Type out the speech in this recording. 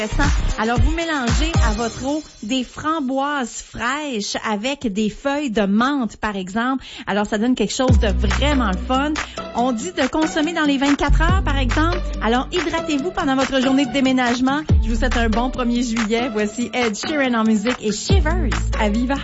Alors, vous mélangez à votre eau des framboises fraîches avec des feuilles de menthe, par exemple. Alors, ça donne quelque chose de vraiment le fun. On dit de consommer dans les 24 heures, par exemple. Alors, hydratez-vous pendant votre journée de déménagement. Je vous souhaite un bon 1er juillet. Voici Ed Sheeran en musique et Shivers à Viva.